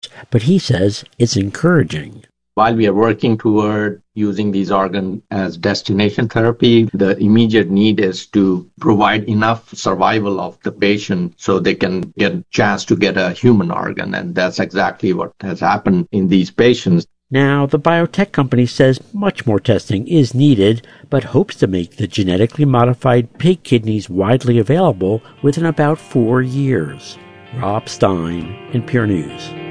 but he says it's encouraging. While we are working toward using these organs as destination therapy, the immediate need is to provide enough survival of the patient so they can get a chance to get a human organ. And that's exactly what has happened in these patients. Now, the biotech company says much more testing is needed, but hopes to make the genetically modified pig kidneys widely available within about 4 years. Rob Stein, NPR News.